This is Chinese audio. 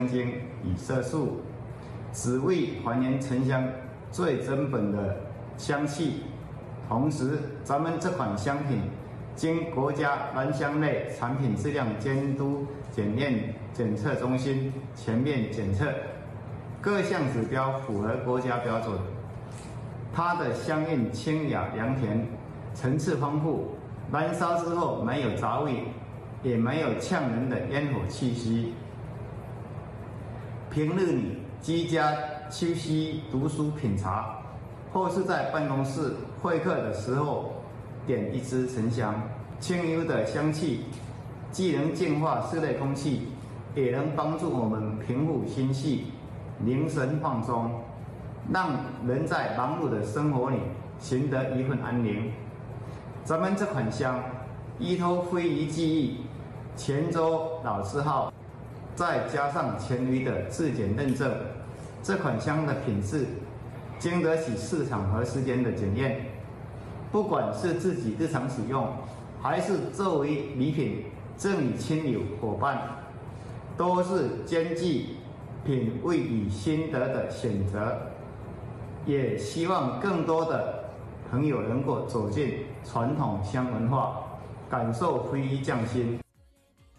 精与色素，只为还原沉香最根本的香气。同时，咱们这款香品经国家兰香类产品质量监督检验检测中心全面检测，各项指标符合国家标准。它的香韵清雅良甜，层次丰富，燃烧之后没有杂味，也没有呛人的烟火气息。平日里居家休息、读书、品茶，或是在办公室会客的时候，点一支沉香，清幽的香气，既能净化室内空气，也能帮助我们平复心绪、凝神放松，让人在忙碌的生活里寻得一份安宁。咱们这款香依托非遗技艺、泉州老字号，再加上权威的质检认证，这款香的品质经得起市场和时间的检验。不管是自己日常使用，还是作为礼品赠与亲友伙伴，都是兼具品味与心得的选择。也希望更多的朋友能够走进传统香文化，感受非遗匠心。